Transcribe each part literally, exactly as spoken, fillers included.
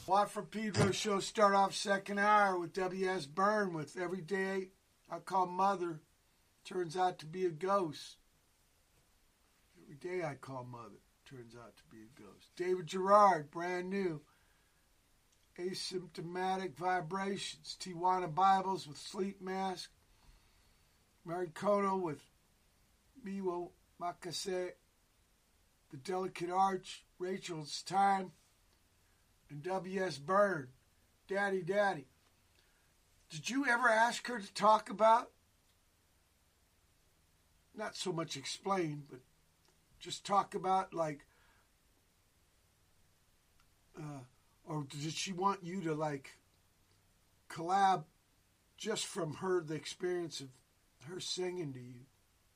Watt from Pedro show start off second hour with W S Byrne with Every Day I Call Mother turns out to be a ghost. Every day I call mother turns out to be a ghost. David Gerard, brand new. Asymptomatic Vibrations. Tijuana Bibles with Sleep Mask. Mary Kono with Miwo Makase. The Delicate Arch. Rachel's Time. And W S Byrne, Daddy Daddy. Did you ever ask her to talk about, not so much explain, but just talk about, like, uh, or did she want you to, like, collab just from her, the experience of her singing to you?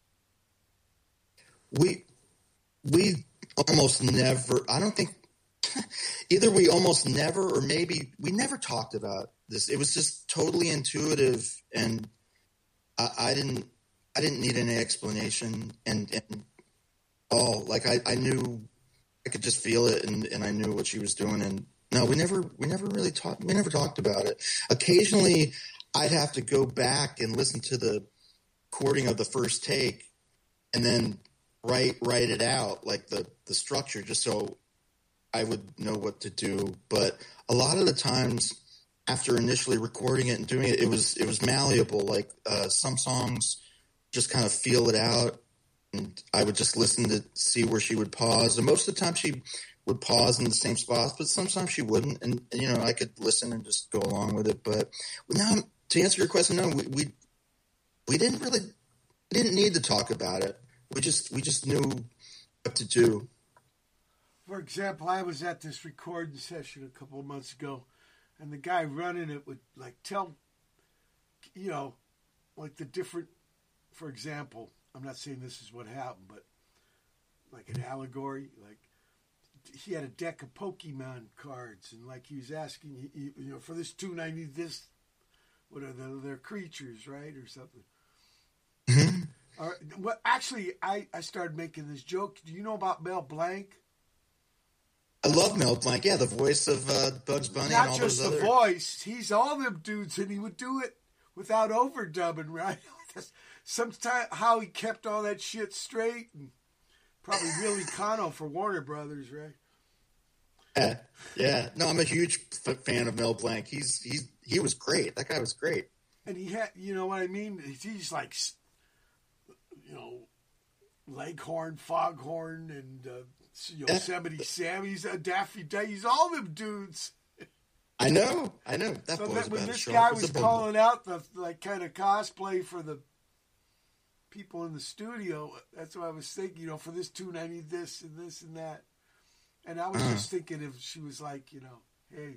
We, we almost never, I don't think, either we almost never, or maybe we never talked about this. It was just totally intuitive, and I, I didn't, I didn't need any explanation. And, and all like I, I knew, I could just feel it, and, and I knew what she was doing. And no, we never, we never really talked. We never talked about it. Occasionally, I'd have to go back and listen to the recording of the first take, and then write write it out, like the the structure, just so I would know what to do. But a lot of the times after initially recording it and doing it, it was, it was malleable. Like, uh, some songs just kind of feel it out, and I would just listen to see where she would pause. And most of the time she would pause in the same spots, but sometimes she wouldn't. And, and you know, I could listen and just go along with it. But now, to answer your question, no, we, we, we didn't really, we didn't need to talk about it. We just, we just knew what to do. For example, I was at this recording session a couple of months ago, and the guy running it would, like, tell, you know, like the different, for example, I'm not saying this is what happened, but like an allegory, like he had a deck of Pokemon cards, and like he was asking, you know, for this tune I need this, what are the, their creatures, right, or something. Mm-hmm. Or, well, actually, I, I started making this joke. Do you know about Mel Blanc? I love Mel Blanc. Yeah, the voice of uh, Bugs Bunny. Not and all just those the other... voice. He's all them dudes, and he would do it without overdubbing, right? Sometimes how he kept all that shit straight, and probably really Kano for Warner Brothers, right? Yeah, yeah. No, I'm a huge f- fan of Mel Blanc. He's he's he was great. That guy was great. And he had, you know what I mean? He's like, you know, Leghorn, Foghorn, and uh, Yosemite Sam. He's a Daffy Duck. He's all them dudes. I know, I know. That so boy's that when about this to show guy up was as a calling bubble. out the like kind of cosplay for the people in the studio, that's what I was thinking. You know, for this tune, I need this and this and that. And I was uh. just thinking if she was like, you know, hey,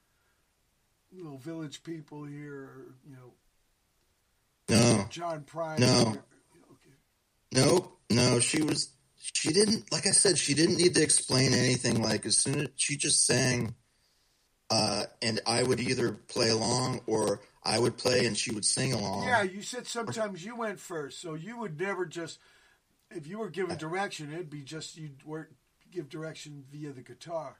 little village people here, or, you know, No, John Prine. no, Okay. no, no. She was. She didn't. Like I said, she didn't need to explain anything. Like as soon as she just sang, uh, and I would either play along or I would play and she would sing along. Yeah, you said sometimes you went first, so you would never just, if you were giving direction, it'd be just you'd work, give direction via the guitar.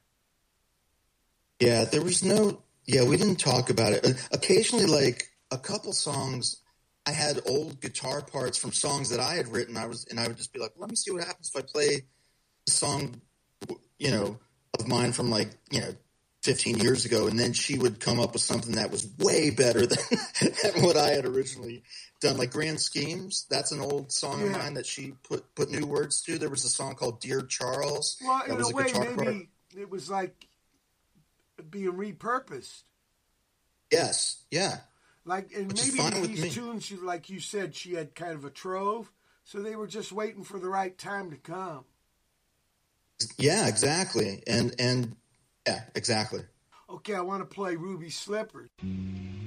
Yeah, there was no. Yeah, we didn't talk about it. Occasionally, like a couple songs, I had old guitar parts from songs that I had written. I was, and I would just be like, "Let me see what happens if I play a song, you know, of mine from like, you know, fifteen years ago." And then she would come up with something that was way better than, than what I had originally done. Like Grand Schemes, that's an old song yeah. of mine that she put put new words to. There was a song called Dear Charles. Well, that in was a a way, guitar maybe part. it was like being repurposed. Yes, yeah. Like, and Which is maybe fine with these me. tunes, you, like you said, she had kind of a trove, so they were just waiting for the right time to come. Yeah, exactly. And, and yeah, exactly. Okay, I want to play Ruby Slippers.